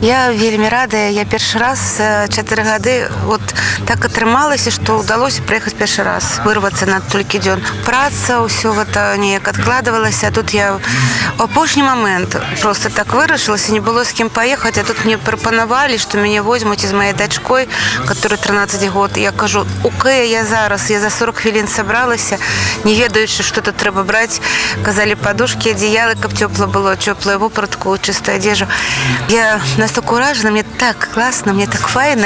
Я вельмі радая. Я першы раз 4 гады вот так атрымалася, што ўдалося прыехаць першы раз, вырвацца на толькі дзён. Праца, ўсё гэта неяк адкладвалася, а тут я у апошні момент просто так вырашылася, не было з кім паехаць, а тут мне прапанавалі, што мяне возьмуць з маёй дачкой, которой 13 год. Я кажу, окей, я зараз, я за 40 хвілін сабралася, не ведаючы, што тут трэба браць. Казалі подушки, одеялы, каб цёпла было, цёплую вопратку, чистую одежду. Я настолько уражена, мне так классно, мне так файно.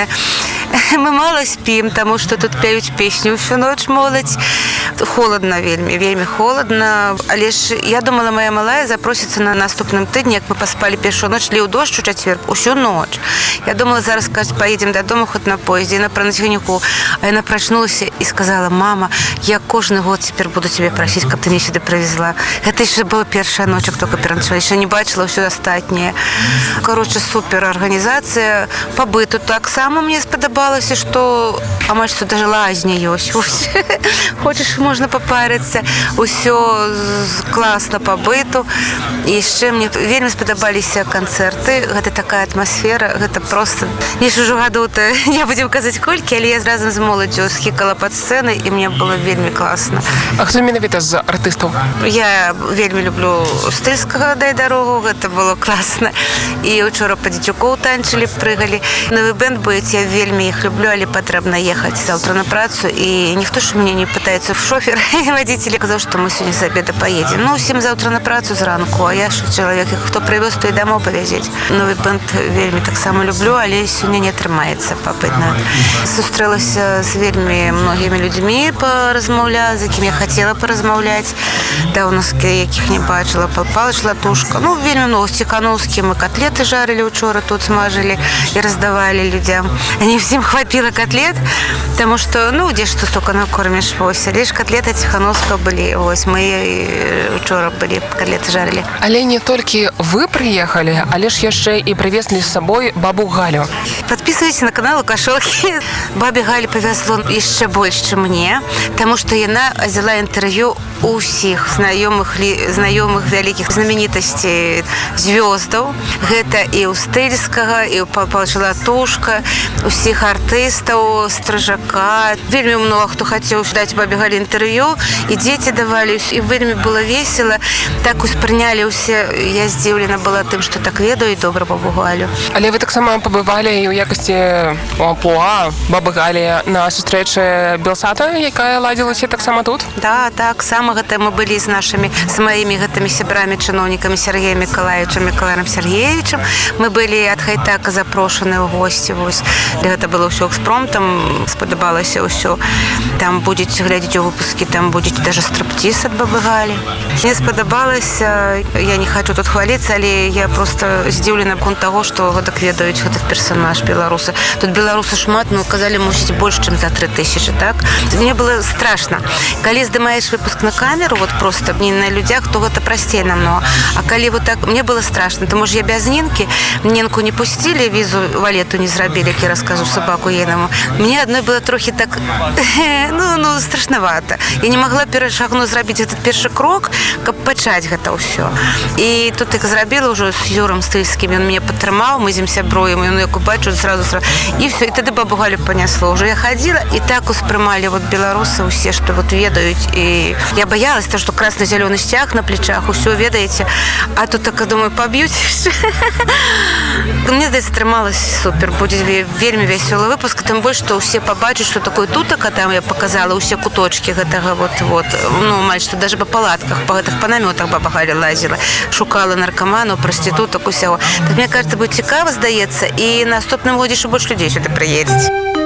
Мы мало спим, тому что тут пеют песню всю ночь, молодь. Холодно вельмі холодно. Але ж я думала, моя малая запросится на наступным тыдні, як мы поспали першую ноч, ліў дождж у чацвер, усю ноч. Я думала, зараз, скажет, поедем додому хоть на поезде, и на проносильнику. А она прочнулась и сказала, мама, я кожный год теперь буду тебе просить, каб ты мне сюда привезла. Это еще была первая ночь, только пераночевала. Еще не бачила все остальное. Короче, супер организация. По быту так само мне сподобалось, что, а может, что даже лазня есть. Хочешь, можно попариться. Все классно по быту. И еще мне вельмі сподобались концерты. Это такая атмосфера. Это просто... Не ж ужо гадоў-то не будем казаць колькі, але я разом з моладдзю схікала под сценай, і мне было вельмі класна. А хто менавіта з артыстаў? Я вельмі люблю Стыльскага «Дай дарогу», гэта было класна. І учора па дзецюкоў танчылі, прыгалі. Новы бэнд будет, я вельмі іх люблю, але патрэбна ехаць заўтра на працу. І ніхто ж мне не пытаецца в шофер. Водитель казаў, што мы сёння з обеда поедем. Ну, усім заўтра на працу зранку, а я ж чалавек, хто прывёз, то і дамоў павязець. Новы бэнд вельмі таксама люблю, але сёння не атрымаецца папытна. Сустрэлася з вельмі многімі людзьмі паразмаўляць, з якім я хацела паразмаўляць. Даўно якіх не бачыла. Пал Палыч Латушка. Ну, вельмі много. З Ціхановскім мы котлеты жарили учора, тут смажили и раздавали людям. Не всем хватило котлет, потому что, ну, где что столько накормишь, вось. Лишь котлеты Ціхановскага были, вось. Мы учора были, котлеты жарили. Але не толькі вы приехали, але ж яшчэ і привезли з собой бабу Галю. Подписывайтесь на канал Лукашовки. Бабе Галі повезло еще больше, чем мне, потому что яна взяла интервью у всех знакомых великих знаменитостей, звездов. Это и у Стыльскага, и у Павла Латушка, у всех артистов, Стражака. Вельмі много кто хотел дать бабе Галі интервью, и дети давали, и вельмі было весело. Так успрыняли все. Я здзіўлена была тым, что так ведаю, и добра бабу Галю. Але вы таксама побывали і у якості амплуа бабы Галі на сустрэчы Белсата, якая ладзілася таксама тут? Да, так само гэта мы былі з маімі гэтымі сябрамі, чыноўнікамі Сергеем Миколаевичем, Миколаем Сергеевичем. Мы былі ад Хайтака запрошаны ў госці. Вось. Гэта было ўсё экспромтам, спадабалася ўсё. Там будзеце глядзець у выпускі, там будзеце даже стриптиз ад бабы Галі. Мне спадабалася, я не хочу тут хваліцца, але я просто здзіўлена конт таго, што гэтак ведаюць гэтых персонаж беларусы. Тут беларусы шмат, ну, казалі, мусіць больш, чым за 3000, так? Мне было страшно. Калі здымаеш выпуск на камеру, вот просто не на людях, то гэта прасцей намного. А калі вот так, мне было страшно. Тому що я без Нінки, Нінку не пустили, візу валету не зрабілі, як я раскажу собаку ейному. Мне одной было трохи так, ну, страшновато. Я не могла перашагнуць, зрабіць этот першы крок, каб пачаць гэта ўсё. І тут як зрабіла ўжо з Юром Стыльскім, ён мяне падтрымаў, мы з ім сябруем, ён як убачыў сразу, і все, і тады бабу Галю понесло. Уже я ходила, и так успрымалі вот беларусы усе, что вот ведаюць. И я боялась, то, что красно-зеленый стяг на плечах, усё ведаеце. А тут так, думаю, побьют. Мне здаецца, атрымалось супер. Будет вельмі веселый выпуск, тым больш, што ўсе побачаць, что такое тутака, там я показала усе куточки гэтага вот, ну, мать, что даже по палатках, по намётах баба Галя лазила, шукала наркоманов, проституток, усяго. Так, мне кажется, будет цікаво, здаецца, и на наступным годзе ще больше людей сюда приедет.